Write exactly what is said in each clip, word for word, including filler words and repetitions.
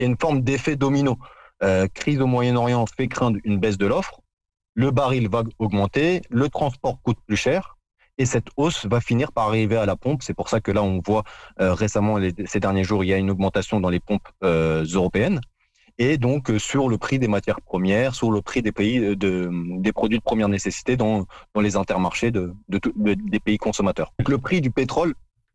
Il y a une forme d'effet domino. Euh, crise au Moyen-Orient fait craindre une baisse de l'offre, le baril va augmenter, le transport coûte plus cher, et cette hausse va finir par arriver à la pompe. C'est pour ça que là, on voit euh, récemment, les, ces derniers jours, il y a une augmentation dans les pompes euh, européennes, et donc euh, sur le prix des matières premières, sur le prix des pays de, de des produits de première nécessité dans, dans les intermarchés de, de, de, des pays consommateurs. Donc, le prix du pétrole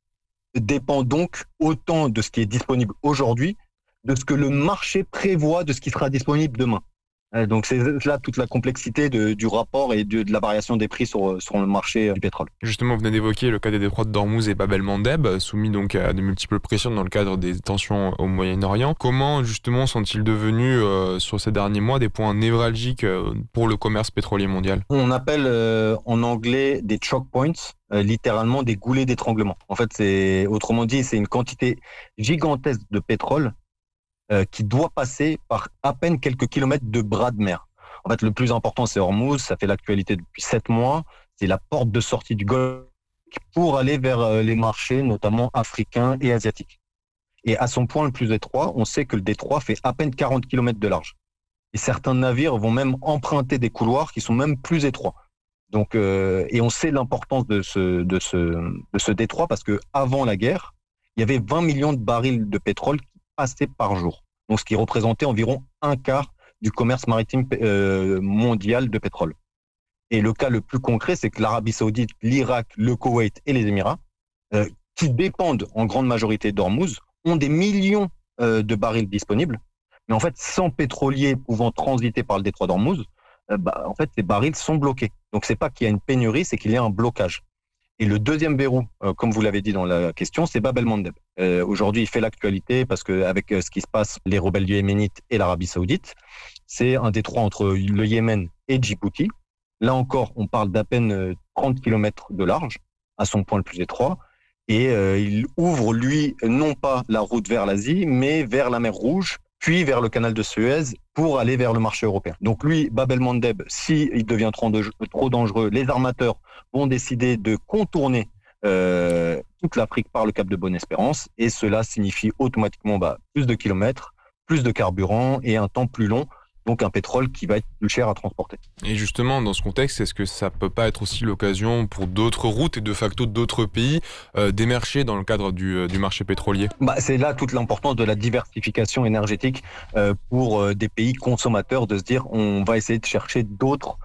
dépend donc autant de ce qui est disponible aujourd'hui, de ce que le marché prévoit de ce qui sera disponible demain. Donc c'est là toute la complexité de, du rapport et de, de la variation des prix sur, sur le marché du pétrole. Justement, vous venez d'évoquer le cas des détroits d'Ormuz et Bab el-Mandeb, soumis donc à de multiples pressions dans le cadre des tensions au Moyen-Orient. Comment justement sont-ils devenus euh, sur ces derniers mois des points névralgiques euh, pour le commerce pétrolier mondial ? On appelle euh, en anglais des choke points, euh, littéralement des goulets d'étranglement. En fait, c'est autrement dit, c'est une quantité gigantesque de pétrole Euh, qui doit passer par à peine quelques kilomètres de bras de mer. En fait, le plus important, c'est Hormuz. Ça fait l'actualité depuis sept mois. C'est la porte de sortie du Golfe pour aller vers euh, les marchés, notamment africains et asiatiques. Et à son point le plus étroit, on sait que le détroit fait à peine quarante kilomètres de large. Et certains navires vont même emprunter des couloirs qui sont même plus étroits. Donc, euh, et on sait l'importance de ce, de ce, de ce détroit parce que avant la guerre, il y avait vingt millions de barils de pétrole passer par jour. Donc, ce qui représentait environ un quart du commerce maritime euh, mondial de pétrole. Et le cas le plus concret, c'est que l'Arabie Saoudite, l'Irak, le Koweït et les Émirats, euh, qui dépendent en grande majorité d'Ormuz, ont des millions euh, de barils disponibles. Mais en fait, sans pétroliers pouvant transiter par le détroit d'Ormuz, euh, bah, en fait, ces barils sont bloqués. Donc, c'est pas qu'il y a une pénurie, c'est qu'il y a un blocage. Et le deuxième verrou, euh, comme vous l'avez dit dans la question, c'est Bab el-Mandeb. Euh, aujourd'hui, il fait l'actualité parce qu'avec euh, ce qui se passe, les rebelles yéménites et l'Arabie Saoudite, c'est un détroit entre le Yémen et Djibouti. Là encore, on parle d'à peine trente kilomètres de large, à son point le plus étroit. Et euh, il ouvre, lui, non pas la route vers l'Asie, mais vers la mer Rouge, puis vers le canal de Suez pour aller vers le marché européen. Donc lui, Bab el-Mandeb, s'il devient trop, de, trop dangereux, les armateurs vont décider de contourner euh, toute l'Afrique par le cap de Bonne-Espérance, et cela signifie automatiquement bah, plus de kilomètres, plus de carburant et un temps plus long, donc un pétrole qui va être plus cher à transporter. Et justement, dans ce contexte, est-ce que ça peut pas être aussi l'occasion pour d'autres routes et de facto d'autres pays euh, d'émerger dans le cadre du, euh, du marché pétrolier ? Bah, c'est là toute l'importance de la diversification énergétique euh, pour euh, des pays consommateurs, de se dire on va essayer de chercher d'autres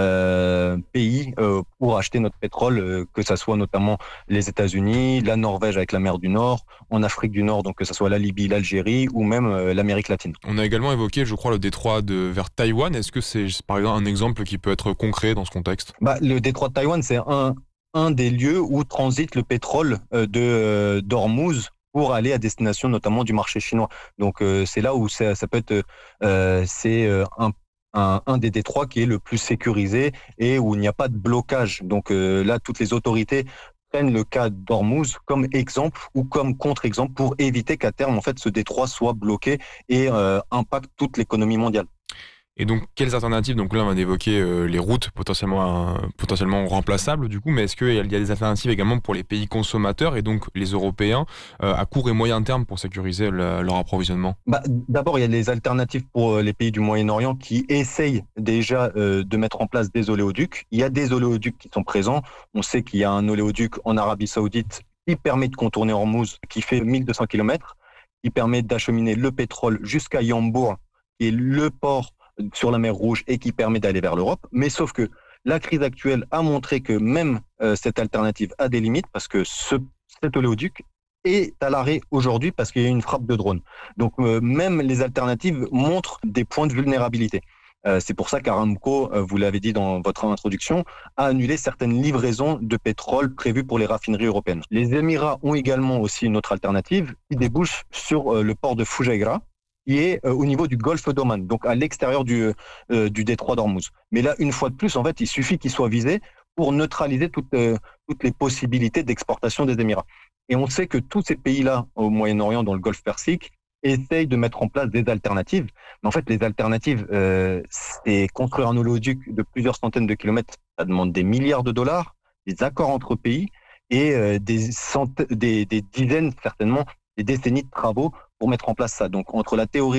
euh, pays euh, pour acheter notre pétrole, euh, que ça soit notamment les États-Unis, la Norvège avec la mer du Nord, en Afrique du Nord, donc que ça soit la Libye, l'Algérie ou même euh, l'Amérique latine. On a également évoqué, je crois, le détroit de vers Taïwan. Est-ce que c'est par exemple un exemple qui peut être concret dans ce contexte ? Bah, le détroit de Taïwan, c'est un, un des lieux où transite le pétrole euh, de euh, d'Ormuz pour aller à destination notamment du marché chinois. Donc euh, c'est là où ça, ça peut être euh, c'est euh, un, un un des détroits qui est le plus sécurisé et où il n'y a pas de blocage. Donc euh, là, toutes les autorités prennent le cas d'Ormuz comme exemple ou comme contre-exemple pour éviter qu'à terme, en fait, ce détroit soit bloqué et euh, impacte toute l'économie mondiale. Et donc, quelles alternatives ? Donc là, on a évoqué euh, les routes potentiellement, euh, potentiellement remplaçables, du coup, mais est-ce qu'il y a des alternatives également pour les pays consommateurs et donc les Européens euh, à court et moyen terme pour sécuriser le, leur approvisionnement ? Bah, d'abord, il y a les alternatives pour les pays du Moyen-Orient qui essayent déjà euh, de mettre en place des oléoducs. Il y a des oléoducs qui sont présents. On sait qu'il y a un oléoduc en Arabie Saoudite qui permet de contourner Hormuz, qui fait mille deux cents kilomètres, qui permet d'acheminer le pétrole jusqu'à Yambour, qui est le port sur la mer Rouge et qui permet d'aller vers l'Europe. Mais sauf que la crise actuelle a montré que même euh, cette alternative a des limites parce que ce, cet oléoduc est à l'arrêt aujourd'hui parce qu'il y a une frappe de drone. Donc euh, même les alternatives montrent des points de vulnérabilité. Euh, c'est pour ça qu'Aramco, euh, vous l'avez dit dans votre introduction, a annulé certaines livraisons de pétrole prévues pour les raffineries européennes. Les Émirats ont également aussi une autre alternative qui débouche sur euh, le port de Fujairah, qui est euh, au niveau du golfe d'Oman, donc à l'extérieur du, euh, du détroit d'Ormuz. Mais là, une fois de plus, en fait, il suffit qu'il soit visé pour neutraliser toutes, euh, toutes les possibilités d'exportation des Émirats. Et on sait que tous ces pays-là, au Moyen-Orient, dans le golfe Persique, essayent de mettre en place des alternatives. Mais en fait, les alternatives, euh, c'est construire un oléoduc de plusieurs centaines de kilomètres. Ça demande des milliards de dollars, des accords entre pays et euh, des, centaines, des, des dizaines, certainement, des décennies de travaux pour mettre en place ça. Donc, entre la théorie